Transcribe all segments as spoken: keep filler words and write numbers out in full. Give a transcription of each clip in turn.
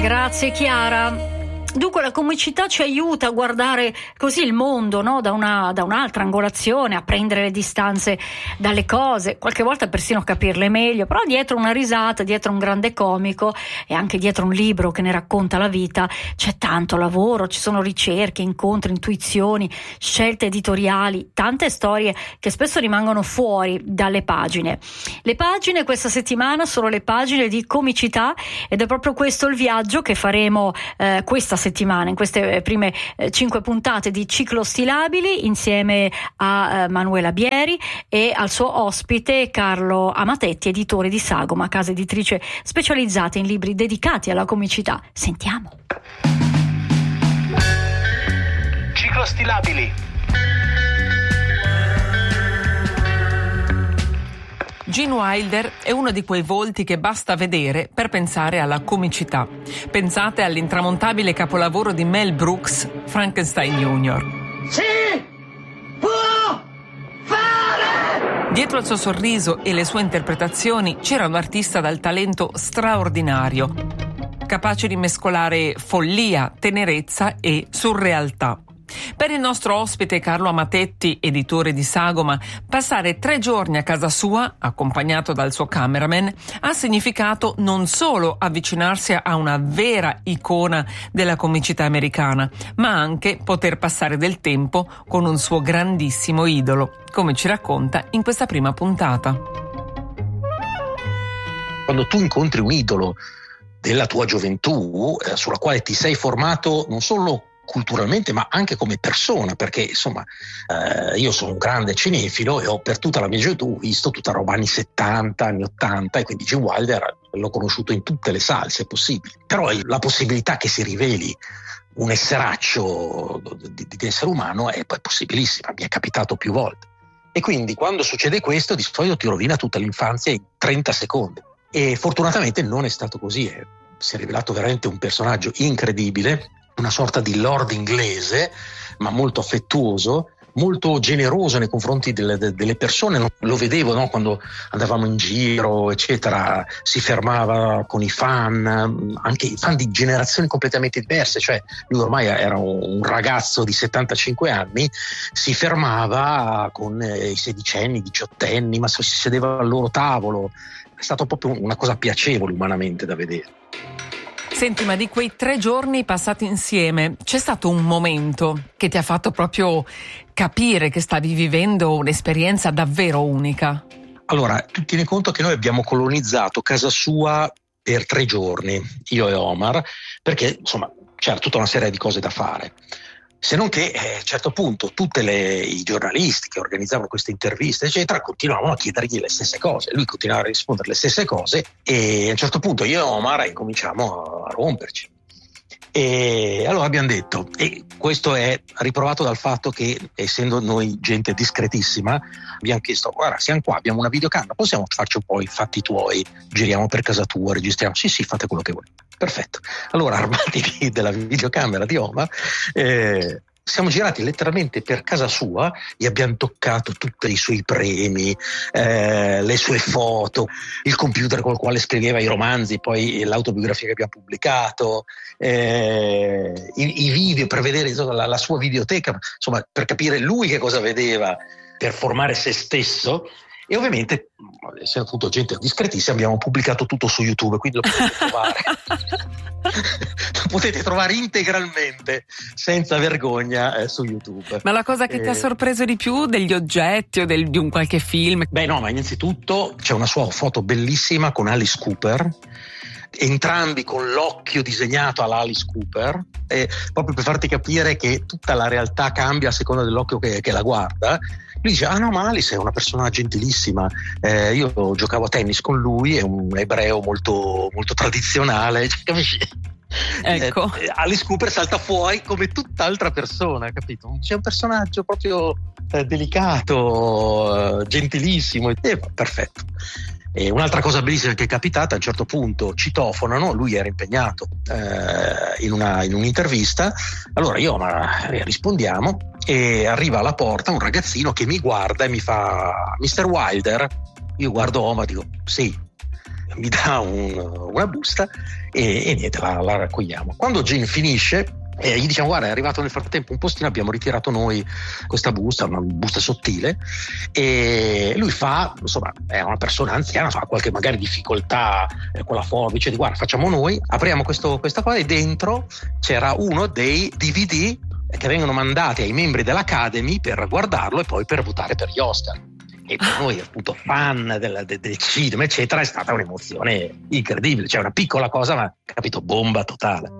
Grazie Chiara. Dunque la comicità ci aiuta a guardare così il mondo, no? da, una, da un'altra angolazione, a prendere le distanze dalle cose, qualche volta persino a capirle meglio, però dietro una risata, dietro un grande comico e anche dietro un libro che ne racconta la vita c'è tanto lavoro, ci sono ricerche, incontri, intuizioni, scelte editoriali, tante storie che spesso rimangono fuori dalle pagine. Le pagine questa settimana sono le pagine di comicità ed è proprio questo il viaggio che faremo eh, questa settimana, in queste prime eh, cinque puntate di Ciclo Stilabili, insieme a eh, Manuela Bieri e al suo ospite Carlo Amatetti, editore di Sagoma, casa editrice specializzata in libri dedicati alla comicità. Sentiamo. Ciclo Stilabili. Gene Wilder è uno di quei volti che basta vedere per pensare alla comicità. Pensate all'intramontabile capolavoro di Mel Brooks, Frankenstein Junior Si può fare! Dietro al suo sorriso e le sue interpretazioni c'era un artista dal talento straordinario, capace di mescolare follia, tenerezza e surrealtà. Per il nostro ospite Carlo Amatetti, editore di Sagoma, passare tre giorni a casa sua, accompagnato dal suo cameraman, ha significato non solo avvicinarsi a una vera icona della comicità americana, ma anche poter passare del tempo con un suo grandissimo idolo, come ci racconta in questa prima puntata. Quando tu incontri un idolo della tua gioventù, eh, sulla quale ti sei formato non solo culturalmente ma anche come persona, perché insomma eh, io sono un grande cinefilo e ho per tutta la mia gioventù visto tutta roba anni settanta, anni ottanta, e quindi Gene Wilder l'ho conosciuto in tutte le salse possibili, però la possibilità che si riveli un esseraccio di, di essere umano è poi possibilissima, mi è capitato più volte, e quindi quando succede questo di solito ti rovina tutta l'infanzia in trenta secondi, e fortunatamente non è stato così, è, si è rivelato veramente un personaggio incredibile, una sorta di lord inglese, ma molto affettuoso, molto generoso nei confronti delle, delle persone. Lo vedevo, no? Quando andavamo in giro, eccetera, si fermava con i fan, anche i fan di generazioni completamente diverse, cioè lui ormai era un ragazzo di settantacinque anni, si fermava con i sedicenni, i diciottenni, ma si sedeva al loro tavolo. È stato proprio una cosa piacevole umanamente da vedere. Senti, ma di quei tre giorni passati insieme c'è stato un momento che ti ha fatto proprio capire che stavi vivendo un'esperienza davvero unica? Allora, tu tieni conto che noi abbiamo colonizzato casa sua per tre giorni, io e Omar, perché insomma c'era tutta una serie di cose da fare. Se non che eh, a un certo punto tutti i giornalisti che organizzavano queste interviste eccetera continuavano a chiedergli le stesse cose, lui continuava a rispondere le stesse cose, e a un certo punto io e Omar incominciamo a romperci, e allora abbiamo detto, e questo è riprovato dal fatto che essendo noi gente discretissima abbiamo chiesto, guarda siamo qua, abbiamo una videocamera, possiamo farci un po' i fatti tuoi, giriamo per casa tua, registriamo? Sì sì, fate quello che volete. Perfetto, allora armati della videocamera di Omar, eh, siamo girati letteralmente per casa sua e abbiamo toccato tutti i suoi premi, eh, le sue foto, il computer col quale scriveva i romanzi, poi l'autobiografia che abbiamo pubblicato, eh, i, i video per vedere insomma, la, la sua videoteca, insomma per capire lui che cosa vedeva, per formare se stesso. E ovviamente, essendo appunto gente discretissima, abbiamo pubblicato tutto su YouTube, quindi lo potete trovare lo potete trovare integralmente, senza vergogna, eh, su YouTube. Ma la cosa che eh, ti ha sorpreso di più degli oggetti o del, di un qualche film? Beh no, ma innanzitutto c'è una sua foto bellissima con Alice Cooper, entrambi con l'occhio disegnato alla Alice Cooper, eh, proprio per farti capire che tutta la realtà cambia a seconda dell'occhio che, che la guarda. Lui dice, ah no, ma Alice è una persona gentilissima, eh, io giocavo a tennis con lui, è un ebreo molto, molto tradizionale, capisci? Ecco. Eh, Alice Cooper salta fuori come tutt'altra persona, capito? C'è un personaggio proprio eh, delicato, eh, gentilissimo, eh, perfetto. E un'altra cosa bellissima che è capitata, a un certo punto citofonano, lui era impegnato eh, in, una, in un'intervista, allora io ma, rispondiamo e arriva alla porta un ragazzino che mi guarda e mi fa mister Wilder, io guardo Omar e dico sì, mi dà un, una busta e, e niente, la, la raccogliamo. Quando Gin finisce, e gli diciamo: guarda, è arrivato nel frattempo un postino, abbiamo ritirato noi questa busta, una busta sottile, e lui fa, insomma, è una persona anziana, fa qualche magari difficoltà eh, con la forbice, di guarda, facciamo noi, apriamo questo, questa cosa, e dentro c'era uno dei D V D che vengono mandati ai membri dell'Academy per guardarlo e poi per votare per gli Oscar. E per noi, appunto, fan del, del, del cinema eccetera, è stata un'emozione incredibile, cioè una piccola cosa ma, capito, bomba totale.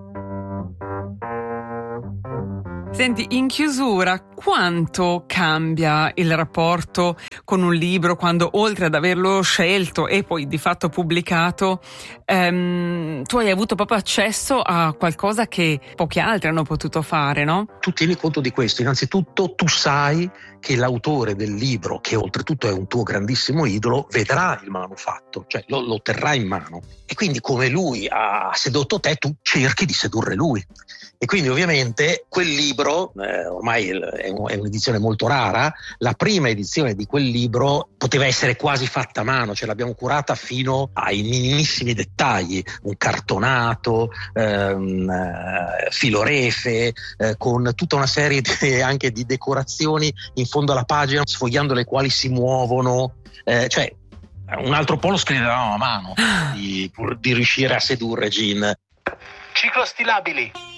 Senti, in chiusura, quanto cambia il rapporto con un libro quando, oltre ad averlo scelto e poi di fatto pubblicato, ehm, tu hai avuto proprio accesso a qualcosa che pochi altri hanno potuto fare, no? Tu tieni conto di questo: innanzitutto tu sai che l'autore del libro, che oltretutto è un tuo grandissimo idolo, vedrà il manufatto, cioè lo, lo terrà in mano, e quindi come lui ha sedotto te, tu cerchi di sedurre lui. E quindi ovviamente quel libro, eh, ormai è un'edizione molto rara, la prima edizione di quel libro poteva essere quasi fatta a mano, cioè l'abbiamo curata fino ai minimissimi dettagli, un cartonato, ehm, eh, filorefe, eh, con tutta una serie di, anche di decorazioni in fondo alla pagina, sfogliando le quali si muovono, eh, cioè un altro po' lo scrivevamo a mano, di, pur di riuscire a sedurre Gin. Ciclostilabili.